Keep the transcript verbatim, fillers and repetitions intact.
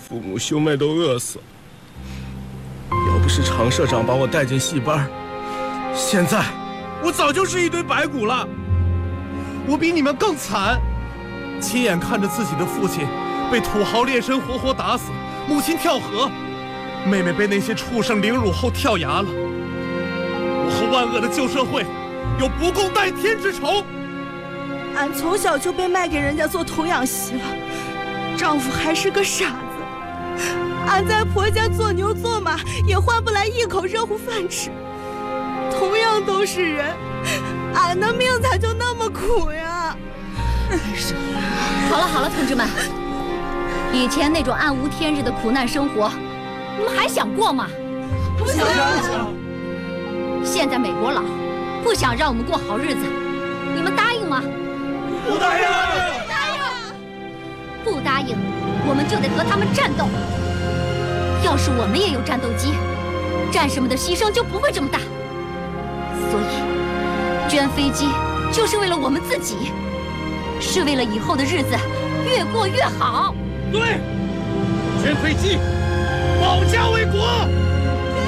父母兄妹都饿死了。要不是常社长把我带进戏班，现在我早就是一堆白骨了。 我比你们更惨，亲眼看着自己的父亲被土豪劣绅活活打死，母亲跳河，妹妹被那些畜生凌辱后跳崖了。我和万恶的旧社会有不共戴天之仇。 俺从小就被卖给人家做童养媳了，丈夫还是个傻子，俺在婆家做牛做马也换不来一口热乎饭吃。同样都是人，俺的命咋就那么苦呀？ 好了好了，同志们，以前那种暗无天日的苦难生活，你们还想过吗？ 不想。 现在美国佬不想让我们过好日子，你们答应吗？ 不答应！ 不答应！ 不答应，我们就得和他们战斗。要是我们也有战斗机，战士们的牺牲就不会这么大。所以，捐飞机就是为了我们自己，是为了以后的日子越过越好。 对，捐飞机，保家卫国。